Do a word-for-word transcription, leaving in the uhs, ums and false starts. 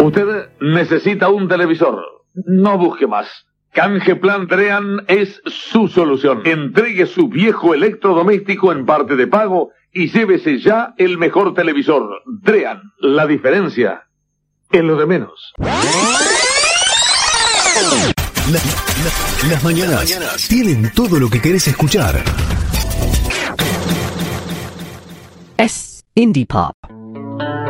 Usted necesita un televisor. No busque más. Canje Plan Drean es su solución. Entregue su viejo electrodoméstico en parte de pago y llévese ya el mejor televisor. Drean, la diferencia es lo de menos. La, la, las mañanas, mañanas tienen todo lo que querés escuchar. Es Indie Pop.